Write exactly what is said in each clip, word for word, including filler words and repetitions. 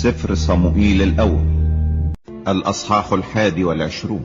سفر صموئيل الأول الأصحاح الحادي والعشرون.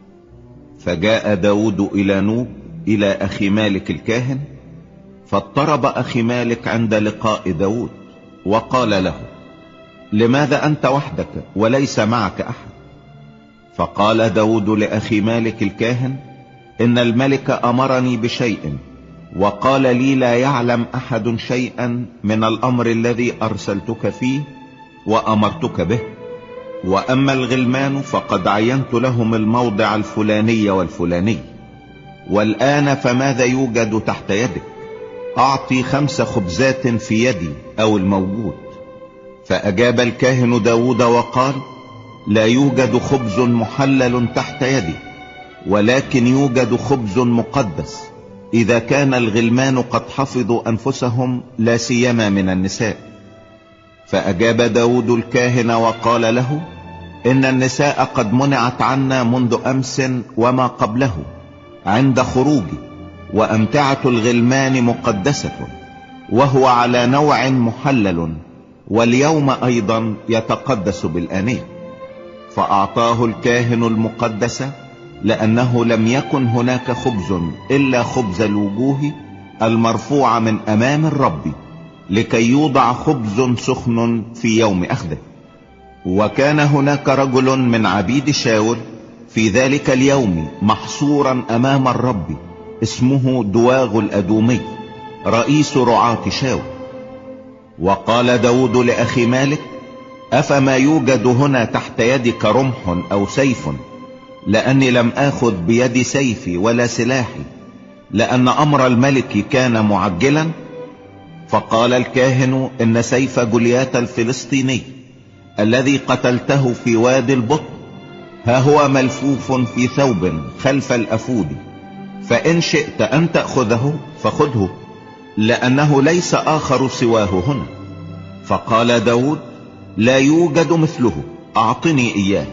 فجاء داود إلى نوب إلى أخي مالك الكاهن، فاضطرب أخي مالك عند لقاء داود وقال له: لماذا أنت وحدك وليس معك أحد؟ فقال داود لأخي مالك الكاهن: إن الملك أمرني بشيء، وقال لي: لا يعلم أحد شيئا من الأمر الذي أرسلتك فيه وأمرتك به، وأما الغلمان فقد عينت لهم الموضع الفلاني والفلاني، والآن فماذا يوجد تحت يدك؟ أعطي خمس خبزات في يدي أو الموجود. فأجاب الكاهن داود وقال: لا يوجد خبز محلل تحت يدي، ولكن يوجد خبز مقدس إذا كان الغلمان قد حفظوا أنفسهم، لا سيما من النساء. فأجاب داود الكاهن وقال له: إن النساء قد منعت عنا منذ أمس وما قبله عند خروجي، وأمتعة الغلمان مقدسة، وهو على نوع محلل، واليوم أيضا يتقدس بالآنية. فأعطاه الكاهن المقدس، لأنه لم يكن هناك خبز إلا خبز الوجوه المرفوع من أمام الرب، لكي يوضع خبز سخن في يوم أخذه. وكان هناك رجل من عبيد شاول في ذلك اليوم محصورا أمام الرب، اسمه دواغ الأدومي، رئيس رعاة شاول. وقال داود لأخي مالك: أفما يوجد هنا تحت يدك رمح أو سيف؟ لأني لم آخذ بيدي سيفي ولا سلاحي، لأن أمر الملك كان معجلا. فقال الكاهن: إن سيف جوليات الفلسطيني الذي قتلته في وادي البطن ها هو ملفوف في ثوب خلف الأفود، فإن شئت أن تأخذه فخذه، لأنه ليس آخر سواه هنا. فقال داود: لا يوجد مثله، أعطني إياه.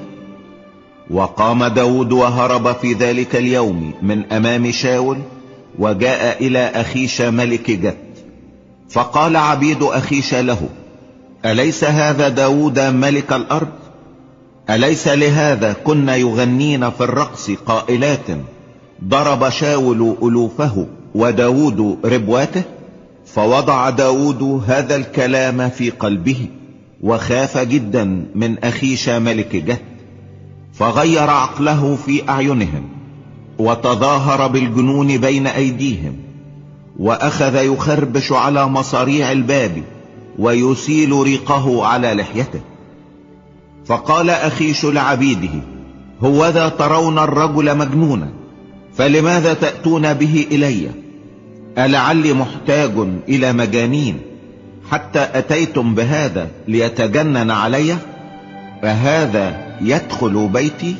وقام داود وهرب في ذلك اليوم من أمام شاول، وجاء إلى أخيش ملك جت. فقال عبيد أخيش له: أليس هذا داود ملك الأرض؟ أليس لهذا كنا يغنين في الرقص قائلات: ضرب شاول ألوفه وداود ربواته؟ فوضع داود هذا الكلام في قلبه، وخاف جدا من أخيش ملك جت، فغير عقله في أعينهم، وتظاهر بالجنون بين أيديهم، وأخذ يخربش على مصاريع الباب ويسيل ريقه على لحيته. فقال أخيش لعبيده: هوذا ترون الرجل مجنونا، فلماذا تأتون به إلي؟ ألعلي محتاج إلى مجانين حتى أتيتم بهذا ليتجنن علي؟ فهذا يدخل بيتي؟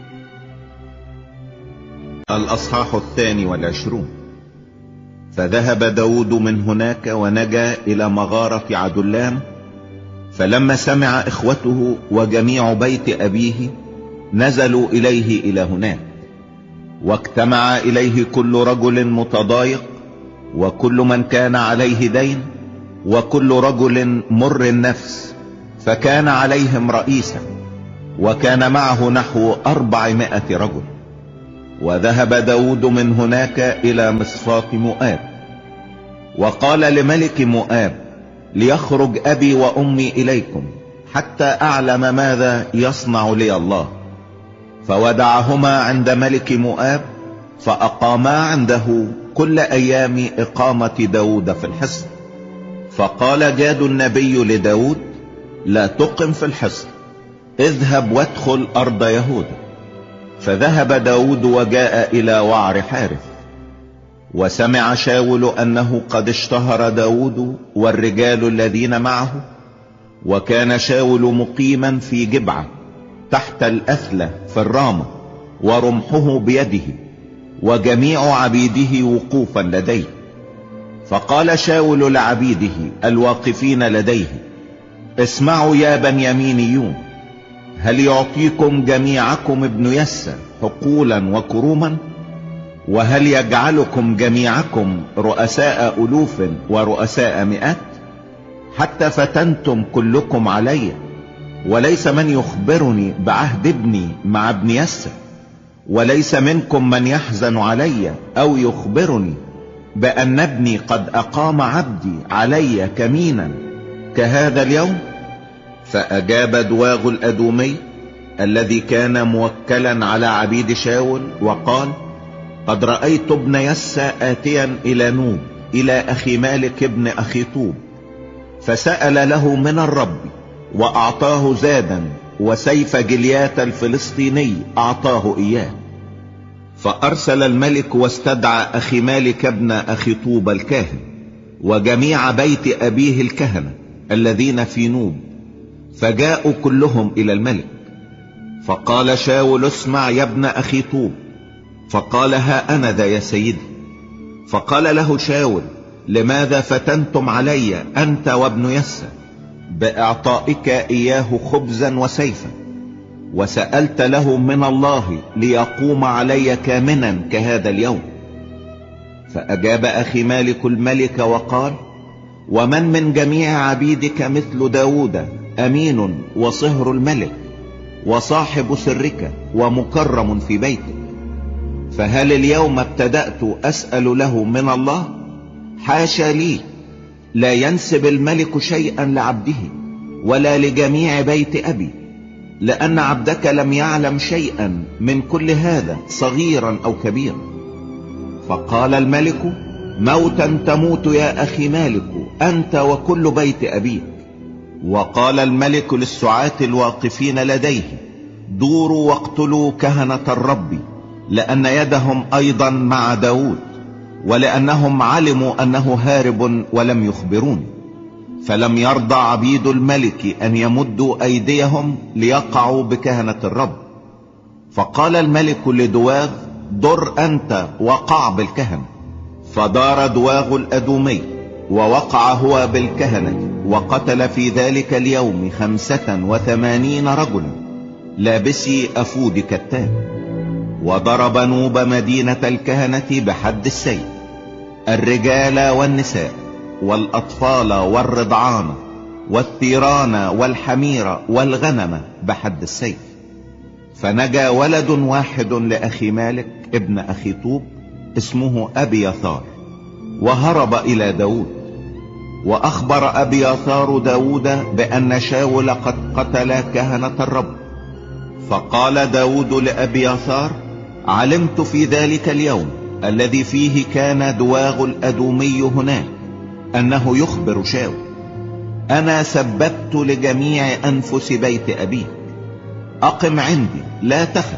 الأصحاح الثاني والعشرون. فذهب داود من هناك ونجا إلى مغارة عدلام. فلما سمع إخوته وجميع بيت أبيه نزلوا إليه إلى هناك، واجتمع إليه كل رجل متضايق، وكل من كان عليه دين، وكل رجل مر النفس، فكان عليهم رئيسا، وكان معه نحو أربعمائة رجل. وذهب داود من هناك إلى مصفات مؤاب، وقال لملك مؤاب: ليخرج أبي وأمي إليكم حتى أعلم ماذا يصنع لي الله. فودعهما عند ملك مؤاب، فأقاما عنده كل أيام إقامة داود في الحصن. فقال جاد النبي لداود: لا تقم في الحصن، اذهب وادخل أرض يهوذا. فذهب داود وجاء إلى وعر حارث. وسمع شاول أنه قد اشتهر داود والرجال الذين معه، وكان شاول مقيما في جبعة تحت الأثلة في الرامة، ورمحه بيده، وجميع عبيده وقوفا لديه. فقال شاول لعبيده الواقفين لديه: اسمعوا يا بنيامينيون، هل يعطيكم جميعكم ابن يسى حقولا وكروما؟ وهل يجعلكم جميعكم رؤساء ألوف ورؤساء مئات؟ حتى فتنتم كلكم علي، وليس من يخبرني بعهد ابني مع ابن يسى، وليس منكم من يحزن علي او يخبرني بان ابني قد اقام عبدي علي كمينا كهذا اليوم. فاجاب دواغ الادومي الذي كان موكلا على عبيد شاول وقال: قد رأيت ابن يسى آتيا الى نوب الى اخي مالك ابن اخي طوب، فسأل له من الرب واعطاه زادا، وسيف جليات الفلسطيني اعطاه اياه. فارسل الملك واستدعى اخي مالك ابن اخي طوب الكاهن وجميع بيت ابيه الكهنة الذين في نوب، فجاءوا كلهم الى الملك. فقال شاول: اسمع يا ابن اخي طوب. فقال: ها انا ذا يا سيدي. فقال له شاول: لماذا فتنتم علي انت وابن يسى باعطائك اياه خبزا وسيفا، وسألت له من الله ليقوم علي كامنا كهذا اليوم؟ فاجاب اخي مالك الملك وقال: ومن من جميع عبيدك مثل داود امين وصهر الملك وصاحب سرك ومكرم في بيتك، فهل اليوم ابتدأت اسأل له من الله؟ حاشا لي، لا ينسب الملك شيئا لعبده ولا لجميع بيت ابي، لان عبدك لم يعلم شيئا من كل هذا صغيرا او كبيرا. فقال الملك: موتا تموت يا اخي مالك انت وكل بيت ابيك. وقال الملك للسعاة الواقفين لديه: دوروا واقتلوا كهنة الرب، لان يدهم ايضا مع داود، ولانهم علموا انه هارب ولم يخبرون. فلم يرضى عبيد الملك ان يمدوا ايديهم ليقعوا بكهنة الرب. فقال الملك لدواغ: در انت وقع بالكهنة. فدار دواغ الادومي ووقع هو بالكهنة، وقتل في ذلك اليوم خمسة وثمانين رجلا لابسي افود كتان. وضرب نوب مدينة الكهنة بحد السيف، الرجال والنساء والاطفال والرضعان والثيران والحمير والغنم بحد السيف. فنجا ولد واحد لاخي مالك ابن اخي طوب اسمه ابياثار، وهرب الى داود. واخبر ابياثار داود بان شاول قد قتل كهنة الرب. فقال داود لابياثار: علمت في ذلك اليوم الذي فيه كان دواغ الادومي هناك انه يخبر شاول، انا سببت لجميع انفس بيت ابيك، اقم عندي لا تخف،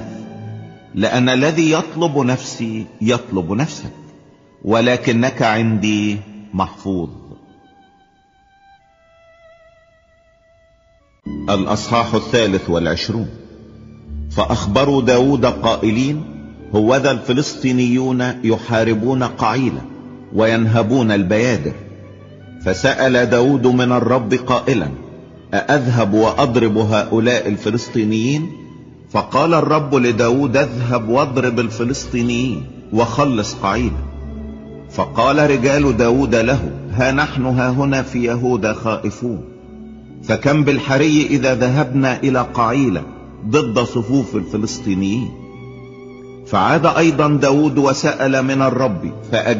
لان الذي يطلب نفسي يطلب نفسك، ولكنك عندي محفوظ. الاصحاح الثالث والعشرون. فاخبروا داود قائلين: هوذا الفلسطينيون يحاربون قعيلة وينهبون البيادر. فسأل داود من الرب قائلا: أأذهب وأضرب هؤلاء الفلسطينيين؟ فقال الرب لداود: اذهب واضرب الفلسطينيين وخلص قعيلة. فقال رجال داود له: ها نحن ها هنا في يهوذا خائفون، فكم بالحري إذا ذهبنا إلى قعيلة ضد صفوف الفلسطينيين. فعاد أيضا داود وسأل من الرب فأجاب